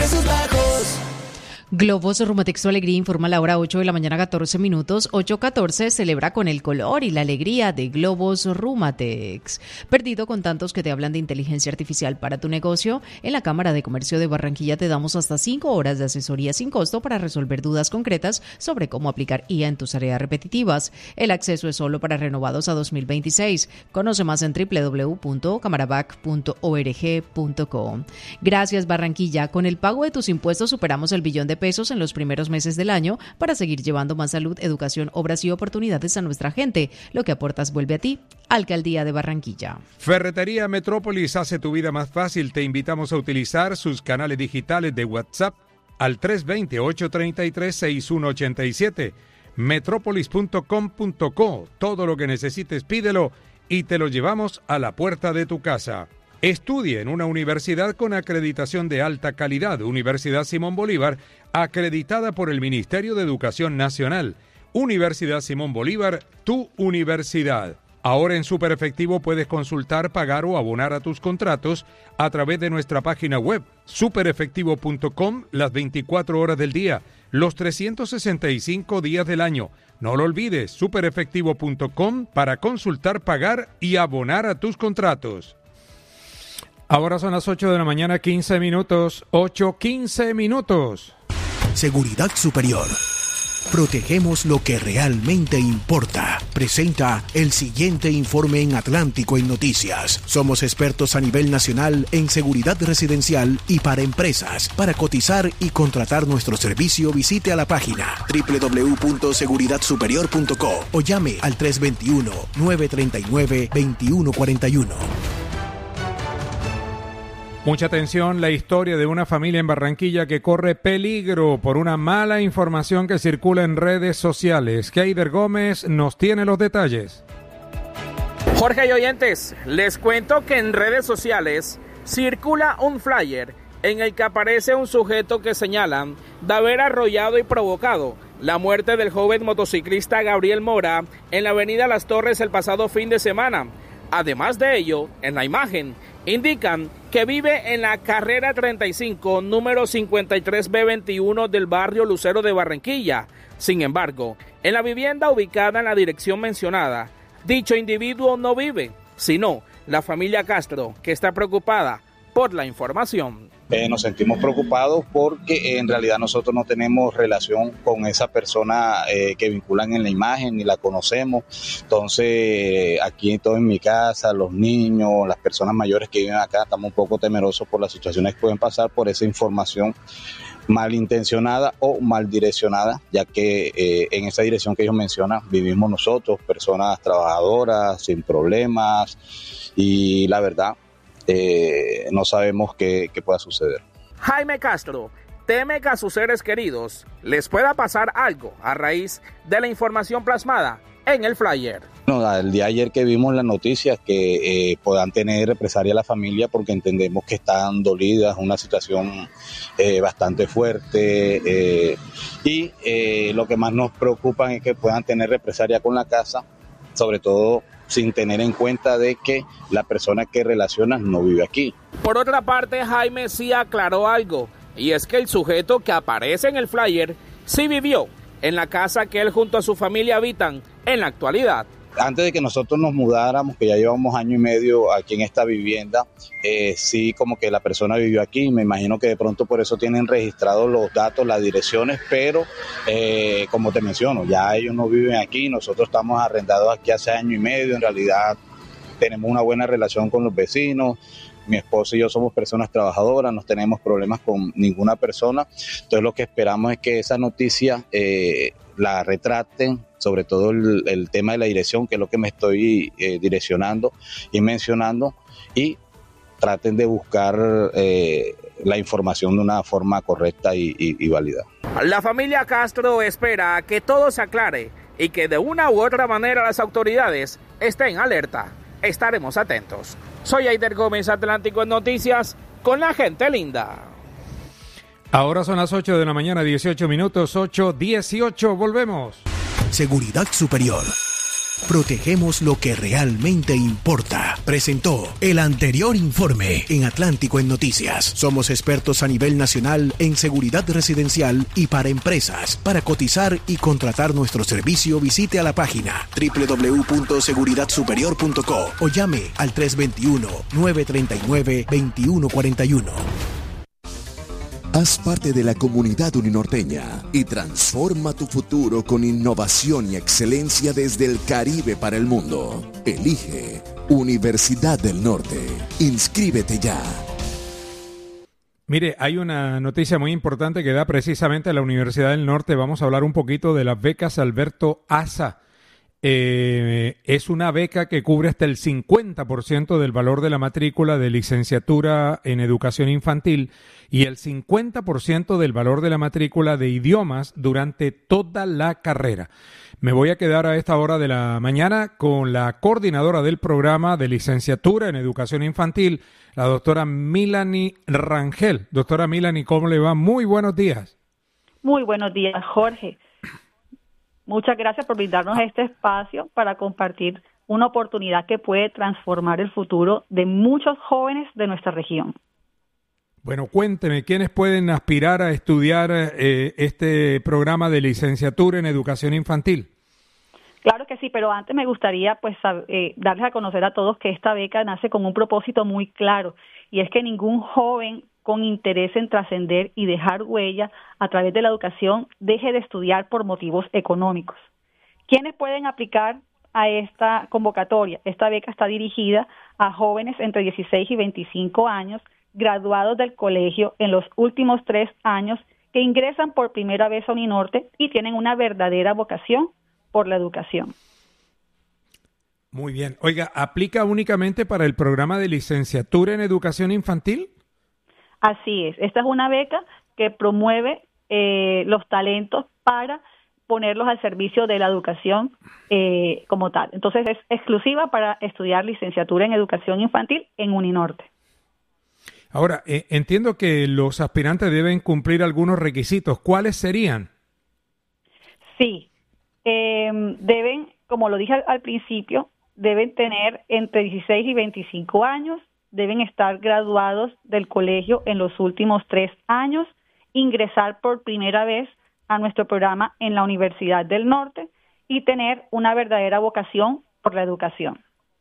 precios bajos. Globos Rumatex Tu Alegría informa a la hora 8 de la mañana 14 minutos. 8:14 celebra con el color y la alegría de Globos Rumatex. Perdido con tantos que te hablan de inteligencia artificial para tu negocio, en la Cámara de Comercio de Barranquilla te damos hasta 5 horas de asesoría sin costo para resolver dudas concretas sobre cómo aplicar IA en tus tareas repetitivas. El acceso es solo para renovados a 2026. Conoce más en www.camarabac.org.co. Gracias, Barranquilla. Con el pago de tus impuestos superamos el billón de pesos en los primeros meses del año para seguir llevando más salud, educación, obras y oportunidades a nuestra gente. Lo que aportas vuelve a ti. Alcaldía de Barranquilla. Ferretería Metrópolis hace tu vida más fácil. Te invitamos a utilizar sus canales digitales de WhatsApp al 320-833-6187. Metrópolis.com.co. Todo lo que necesites pídelo y te lo llevamos a la puerta de tu casa. Estudie en una universidad con acreditación de alta calidad. Universidad Simón Bolívar, acreditada por el Ministerio de Educación Nacional. Universidad Simón Bolívar, tu universidad. Ahora en Superefectivo puedes consultar, pagar o abonar a tus contratos a través de nuestra página web, superefectivo.com, las 24 horas del día, los 365 días del año. No lo olvides, superefectivo.com para consultar, pagar y abonar a tus contratos. Ahora son las 8 de la mañana, 15 minutos. 8:15 minutos. Seguridad Superior. Protegemos lo que realmente importa. Presenta el siguiente informe en Atlántico en Noticias. Somos expertos a nivel nacional en seguridad residencial y para empresas. Para cotizar y contratar nuestro servicio, visite a la página www.seguridadsuperior.co o llame al 321-939-2141. Mucha atención, la historia de una familia en Barranquilla que corre peligro por una mala información que circula en redes sociales. Keider Gómez nos tiene los detalles. Jorge y oyentes, les cuento que en redes sociales circula un flyer en el que aparece un sujeto que señalan de haber arrollado y provocado la muerte del joven motociclista Gabriel Mora en la avenida Las Torres el pasado fin de semana. Además de ello, en la imagen indican que vive en la carrera 35, número 53B21 del barrio Lucero de Barranquilla. Sin embargo, en la vivienda ubicada en la dirección mencionada, dicho individuo no vive, sino la familia Castro, que está preocupada por la información. Nos sentimos preocupados porque en realidad nosotros no tenemos relación con esa persona que vinculan en la imagen, ni la conocemos. Entonces, aquí todo en mi casa, los niños, las personas mayores que viven acá, estamos un poco temerosos por las situaciones que pueden pasar por esa información malintencionada o mal direccionada, ya que en esa dirección que ellos mencionan vivimos nosotros, personas trabajadoras, sin problemas, y la verdad, no sabemos qué pueda suceder. Jaime Castro teme que a sus seres queridos les pueda pasar algo a raíz de la información plasmada en el flyer. No, el día de ayer que vimos las noticias que puedan tener represalia a la familia porque entendemos que están dolidas, una situación bastante fuerte y lo que más nos preocupa es que puedan tener represalia con la casa, sobre todo sin tener en cuenta de que la persona que relacionas no vive aquí. Por otra parte, Jaime sí aclaró algo, y es que el sujeto que aparece en el flyer sí vivió en la casa que él junto a su familia habitan en la actualidad. Antes de que nosotros nos mudáramos, que ya llevamos año y medio aquí en esta vivienda, sí como que la persona vivió aquí, me imagino que de pronto por eso tienen registrados los datos, las direcciones, pero como te menciono, ya ellos no viven aquí, nosotros estamos arrendados aquí hace año y medio, en realidad tenemos una buena relación con los vecinos, mi esposo y yo somos personas trabajadoras, no tenemos problemas con ninguna persona, entonces lo que esperamos es que esa noticia la retraten, sobre todo el tema de la dirección, que es lo que me estoy direccionando y mencionando, y traten de buscar la información de una forma correcta y válida. La familia Castro espera que todo se aclare y que de una u otra manera las autoridades estén alerta. Estaremos atentos. Soy Aider Gómez, Atlántico en Noticias, con la gente linda. Ahora son las 8 de la mañana, 18 minutos, 8:18, volvemos. Seguridad Superior. Protegemos lo que realmente importa. Presentó el anterior informe en Atlántico en Noticias. Somos expertos a nivel nacional en seguridad residencial y para empresas. Para cotizar y contratar nuestro servicio, visite a la página www.seguridadsuperior.co o llame al 321-939-2141. Haz parte de la comunidad uninorteña y transforma tu futuro con innovación y excelencia desde el Caribe para el mundo. Elige Universidad del Norte. Inscríbete ya. Mire, hay una noticia muy importante que da precisamente la Universidad del Norte. Vamos a hablar un poquito de las becas Alberto Asa. Es una beca que cubre hasta el 50% del valor de la matrícula de licenciatura en educación infantil y el 50% del valor de la matrícula de idiomas durante toda la carrera. Me voy a quedar a esta hora de la mañana con la coordinadora del programa de licenciatura en educación infantil, la doctora Milani Rangel. Doctora Milani, ¿cómo le va? Muy buenos días. Muy buenos días, Jorge. Muchas gracias por brindarnos este espacio para compartir una oportunidad que puede transformar el futuro de muchos jóvenes de nuestra región. Bueno, cuénteme, ¿quiénes pueden aspirar a estudiar este programa de licenciatura en educación infantil? Claro que sí, pero antes me gustaría darles a conocer a todos que esta beca nace con un propósito muy claro, y es que ningún joven con interés en trascender y dejar huella a través de la educación deje de estudiar por motivos económicos. ¿Quiénes pueden aplicar a esta convocatoria? Esta beca está dirigida a jóvenes entre 16 y 25 años, graduados del colegio en los últimos 3 años, que ingresan por primera vez a Uninorte y tienen una verdadera vocación por la educación. Muy bien. Oiga, ¿aplica únicamente para el programa de licenciatura en educación infantil? Así es. Esta es una beca que promueve los talentos para ponerlos al servicio de la educación como tal. Entonces es exclusiva para estudiar licenciatura en educación infantil en Uninorte. Ahora, entiendo que los aspirantes deben cumplir algunos requisitos. ¿Cuáles serían? Sí, deben, como lo dije al principio, deben tener entre 16 y 25 años, deben estar graduados del colegio en los últimos 3 años, ingresar por primera vez a nuestro programa en la Universidad del Norte y tener una verdadera vocación por la educación.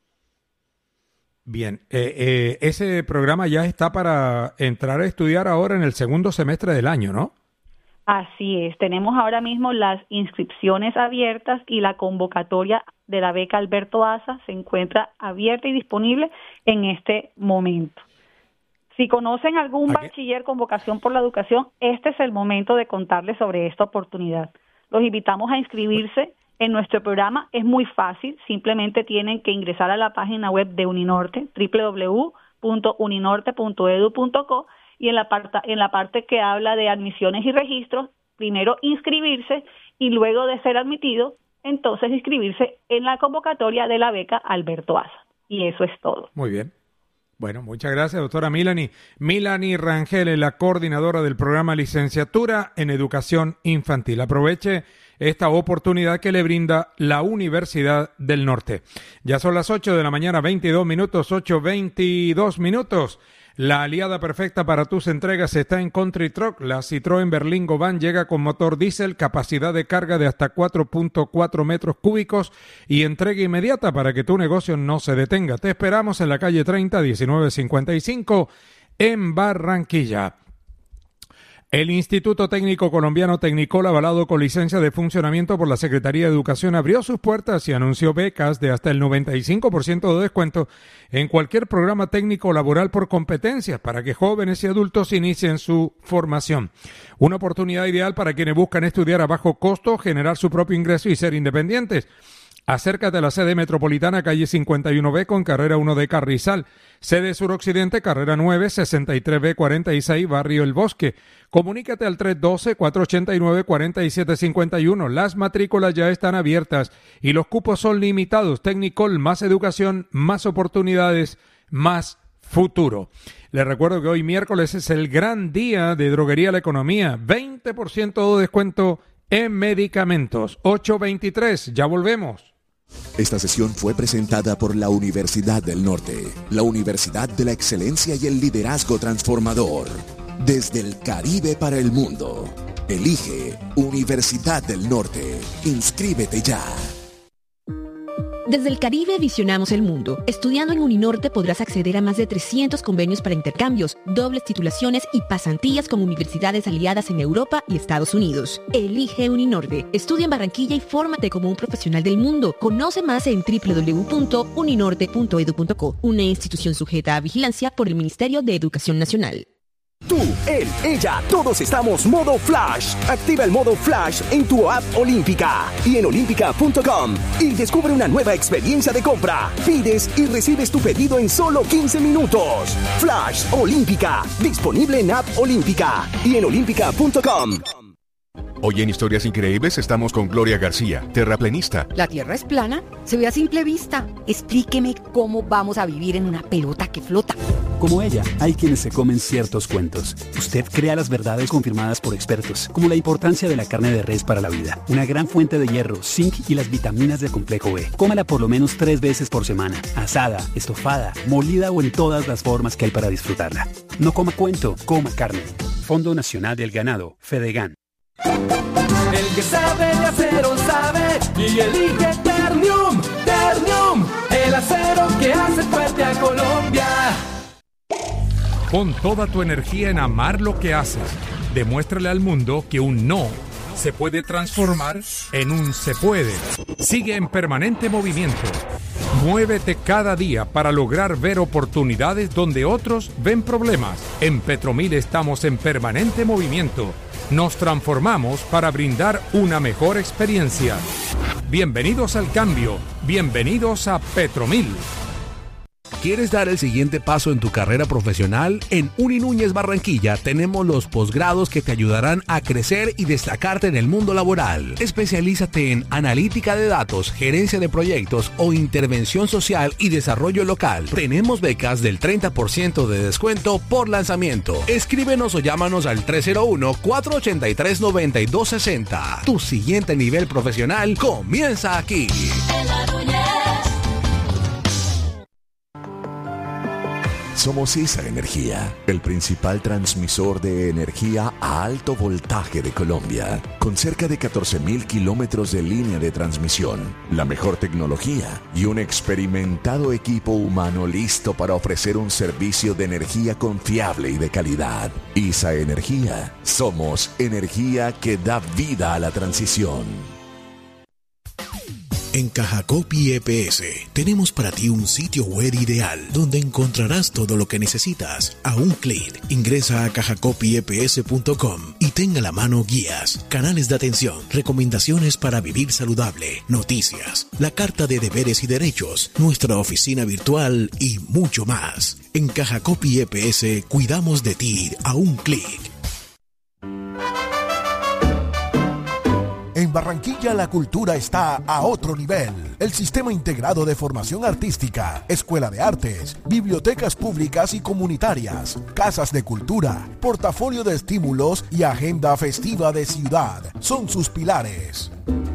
Bien, ese programa ya está para entrar a estudiar ahora en el segundo semestre del año, ¿no? Así es, tenemos ahora mismo las inscripciones abiertas y la convocatoria de la beca Alberto Asa se encuentra abierta y disponible en este momento. Si conocen algún bachiller con vocación por la educación, este es el momento de contarles sobre esta oportunidad. Los invitamos a inscribirse en nuestro programa. Es muy fácil, simplemente tienen que ingresar a la página web de Uninorte, www.uninorte.edu.co, y en la parte que habla de admisiones y registros, primero inscribirse y luego de ser admitido, entonces inscribirse en la convocatoria de la beca Alberto Asa. Y eso es todo. Muy bien. Bueno, muchas gracias, doctora Milani. Milani Rangel es la coordinadora del programa Licenciatura en Educación Infantil. Aproveche esta oportunidad que le brinda la Universidad del Norte. Ya son las 8 de la mañana, 22 minutos, 8:22 minutos. La aliada perfecta para tus entregas está en Country Truck. La Citroën Berlingo Van llega con motor diésel, capacidad de carga de hasta 4.4 metros cúbicos y entrega inmediata para que tu negocio no se detenga. Te esperamos en la calle 30, 1955 en Barranquilla. El Instituto Técnico Colombiano Tecnicol, avalado con licencia de funcionamiento por la Secretaría de Educación, abrió sus puertas y anunció becas de hasta el 95% de descuento en cualquier programa técnico laboral por competencias para que jóvenes y adultos inicien su formación. Una oportunidad ideal para quienes buscan estudiar a bajo costo, generar su propio ingreso y ser independientes. Acércate a la sede metropolitana, calle 51B con carrera 1 de Carrizal. Sede suroccidente, carrera 9, 63B 46, barrio El Bosque. Comunícate al 312-489-4751. Las matrículas ya están abiertas y los cupos son limitados. Tecnicol, más educación, más oportunidades, más futuro. Les recuerdo que hoy miércoles es el gran día de Droguería La Economía. 20% de descuento en medicamentos. 8:23, ya volvemos. Esta sesión fue presentada por la Universidad del Norte, la Universidad de la Excelencia y el Liderazgo Transformador. Desde el Caribe para el mundo. Elige Universidad del Norte. Inscríbete ya. Desde el Caribe visionamos el mundo. Estudiando en Uninorte podrás acceder a más de 300 convenios para intercambios, dobles titulaciones y pasantías con universidades aliadas en Europa y Estados Unidos. Elige Uninorte. Estudia en Barranquilla y fórmate como un profesional del mundo. Conoce más en www.uninorte.edu.co, una institución sujeta a vigilancia por el Ministerio de Educación Nacional. Tú, él, ella, todos estamos modo Flash. Activa el modo Flash en tu app Olímpica y en olímpica.com y descubre una nueva experiencia de compra. Pides y recibes tu pedido en solo 15 minutos. Flash Olímpica, disponible en app Olímpica y en olímpica.com. Hoy en Historias Increíbles estamos con Gloria García, terraplenista. ¿La Tierra es plana? Se ve a simple vista. Explíqueme cómo vamos a vivir en una pelota que flota. Como ella, hay quienes se comen ciertos cuentos. Usted crea las verdades confirmadas por expertos, como la importancia de la carne de res para la vida, una gran fuente de hierro, zinc y las vitaminas del complejo B. Cómala por lo menos 3 veces por semana, asada, estofada, molida o en todas las formas que hay para disfrutarla. No coma cuento, coma carne. Fondo Nacional del Ganado, Fedegan. El que sabe de acero sabe y elige Ternium. Ternium, el acero que hace fuerte a Colombia. Pon toda tu energía en amar lo que haces. Demuéstrale al mundo que un no se puede transformar en un se puede. Sigue en permanente movimiento. Muévete cada día para lograr ver oportunidades donde otros ven problemas. En Petromil estamos en permanente movimiento. Nos transformamos para brindar una mejor experiencia. Bienvenidos al cambio. Bienvenidos a Petromil. ¿Quieres dar el siguiente paso en tu carrera profesional? En Uninúñez Barranquilla tenemos los posgrados que te ayudarán a crecer y destacarte en el mundo laboral. Especialízate en analítica de datos, gerencia de proyectos o intervención social y desarrollo local. Tenemos becas del 30% de descuento por lanzamiento. Escríbenos o llámanos al 301-483-9260. Tu siguiente nivel profesional comienza aquí. Somos ISA Energía, el principal transmisor de energía a alto voltaje de Colombia, con cerca de 14.000 kilómetros de línea de transmisión, la mejor tecnología y un experimentado equipo humano listo para ofrecer un servicio de energía confiable y de calidad. ISA Energía, somos energía que da vida a la transición. En Cajacopi EPS tenemos para ti un sitio web ideal donde encontrarás todo lo que necesitas a un clic. Ingresa a cajacopieps.com y ten a la mano guías, canales de atención, recomendaciones para vivir saludable, noticias, la carta de deberes y derechos, nuestra oficina virtual y mucho más. En Cajacopi EPS cuidamos de ti a un clic. En Barranquilla la cultura está a otro nivel. El Sistema Integrado de Formación Artística, Escuela de Artes, bibliotecas públicas y comunitarias, casas de cultura, portafolio de estímulos y agenda festiva de ciudad son sus pilares.